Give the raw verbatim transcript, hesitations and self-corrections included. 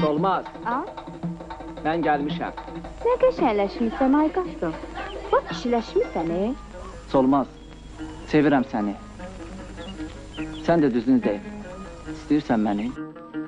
Solmaz, A? mən gəlmişəm. Nə qəşəngləşmirsən, ay qasım? Bax, kişiləşmirsən, e? Solmaz, sevirəm səni. Sən də düzünü deyil. İstəyirsən məni?